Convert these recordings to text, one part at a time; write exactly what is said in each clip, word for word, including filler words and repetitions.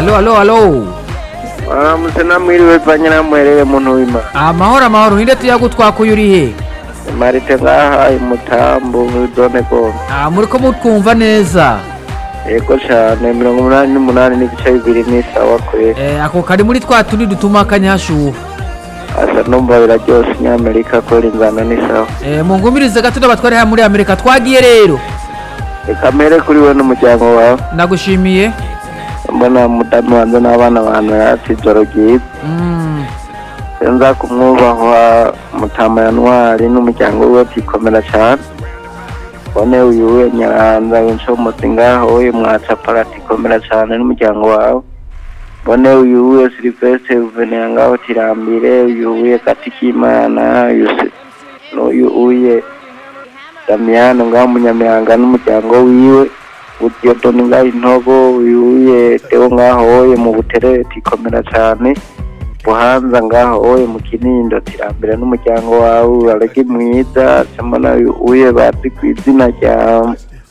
Alo, alo, alo. Ah, musena mwiriwe panyana mwerere muntu w'Imana. Amahoro amahoro hinde tuyagutwakuye uri he? Marite ngaha imutambo zone ko. Ah, muriko mutwumva neza. Yego cyane mirongo umunani n'umunani n'igice bibiri ni sawa kwe. Eh, ako kari muri twa tundi dutuma kanyashuha. Asa numva biraryoshe nyamerika ko ringana ni sawa. Eh, mungumirize gato batware ha muri Amerika twagiye rero. Kamere kuri we n'umuryango wawe. Nagushimiye. Mbona mudamu wanjye n'abana bantu yati joro giza. Mm. Nza kumwubahwa Mutama Yanwari n'umuryango we tikomera cyane. Bone uyu we Nyaranza w'inshomotsi ngaho uyu mwaca parati komera cyane n'umuryango wawe. Bone uyu we Sylvestre Venea ngaho tirambire uyu we Katikimana yose n'uyu uye Damiano ngaho Munyamihanga n'umuryango wiwe. Udiyodoni ngaho Intobo uyu we Teo ngaho uye mu Buterere tikomera cyane. Buhanza ngaho oye mu Kinindo tirambere n'umuryango wawe aragi mwiza cyamana uye bazi kwizina rya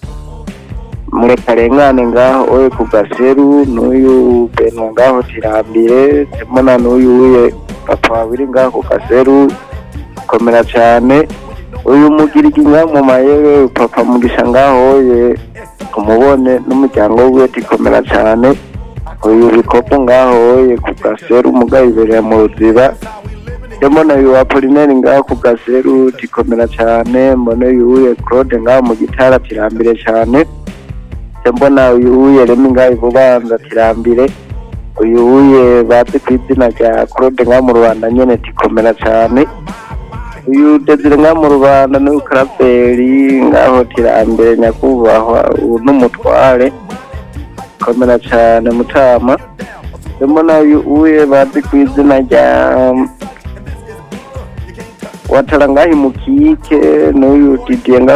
Murekarengane ngaho oye ku Gaseru n'uyu Benwa ngaho tirambere cyamana n'uyu uye papa wabiri ngaho ku Gaseru komera cyane uyu mugirigi ngaho mu Mayebe papa Mugisha ngaho oye kumubone n'umuryango we tikomera cyane. Uyu bikopo ngaho oye ku Gaseru mugayibereye mu Ruziba. Mbona uyu Apollinaire ngaho ku Gaseru tikomera cyane. Mbona uyu uye Claude ngaho mu Gitara tirambire cyane. Mbona uyu uye Remi ngaho Bubanza tirambire. Uyu uye bazi kwizina rya Claude ngaho mu Rwanda nyene tikomera cyane. Uyu Desire ngaho mu Rwanda n'uyu Karaperi ngaho tirambire nyakubahwa n'umutware komera cyane Mutama. Mbona uyu uye bazi kwizina rya Watarangahi Mukike n'uyu Didier